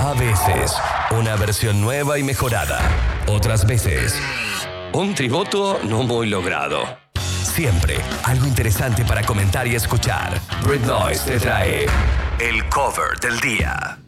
A veces, una versión nueva y mejorada. Otras veces, un tributo no muy logrado. Siempre algo interesante para comentar y escuchar. Brit Noise te trae el cover del día.